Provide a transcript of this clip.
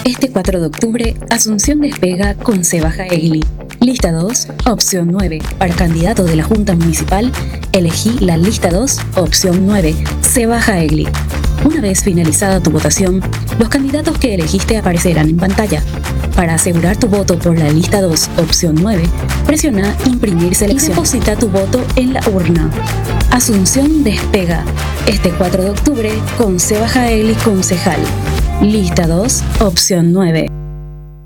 Este 4 de octubre, Asunción despega con Seba Jaegli. Lista 2, opción 9. Para candidato de la Junta Municipal, elegí la lista 2, opción 9, Seba Jaegli. Una vez finalizada tu votación, los candidatos que elegiste aparecerán en pantalla. Para asegurar tu voto por la lista 2, opción 9, presiona Imprimir selección y deposita tu voto en la urna. Asunción despega este 4 de octubre con Seba Jaegli concejal. Lista 2, opción 9.